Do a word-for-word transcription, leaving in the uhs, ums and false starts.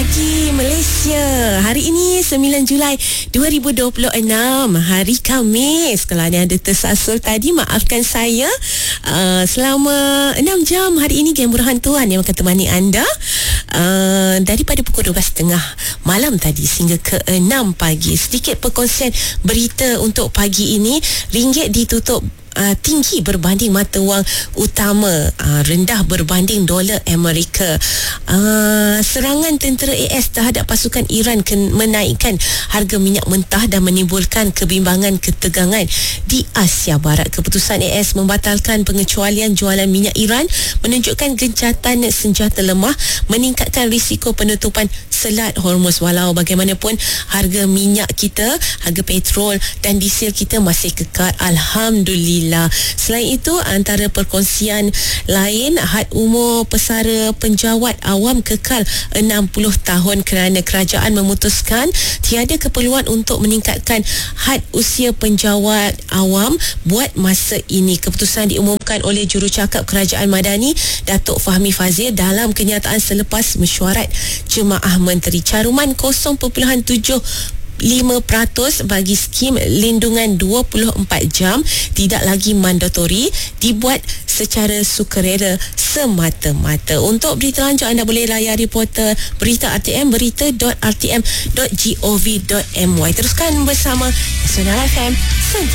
pagi Malaysia. Hari ini sembilan Julai dua ribu dua puluh enam, hari Khamis. Kalau ada yang tersasul tadi, maafkan saya. uh, Selama enam jam hari ini Geng Burahan Tuhan yang akan temani anda uh, daripada pukul dua belas tiga puluh malam tadi sehingga ke enam pagi. Sedikit perkongsian berita untuk pagi ini. Ringgit ditutup Uh, tinggi berbanding mata wang utama, uh, rendah berbanding dolar Amerika. Uh, serangan tentera A S terhadap pasukan Iran ken- menaikkan harga minyak mentah dan menimbulkan kebimbangan ketegangan di Asia Barat. Keputusan A S membatalkan pengecualian jualan minyak Iran menunjukkan gencatan senjata lemah, meningkatkan risiko penutupan Selat Hormuz. Walau bagaimanapun, harga minyak kita, harga petrol dan diesel kita masih kekal, alhamdulillah. Selain itu, antara perkongsian lain, had umur pesara penjawat awam kekal enam puluh tahun kerana kerajaan memutuskan tiada keperluan untuk meningkatkan had usia penjawat awam buat masa ini. Keputusan diumumkan oleh jurucakap Kerajaan Madani, Datuk Fahmi Fazil, dalam kenyataan selepas mesyuarat Jemaah Menteri. Caruman kosong perpuluhan tujuh lima peratus bagi skim lindungan dua puluh empat jam tidak lagi mandatori, dibuat secara sukarela semata-mata. Untuk berita lanjut, anda boleh layari portal berita R T M, berita dot r t m dot gov dot my. Teruskan bersama Nasional F M. Saja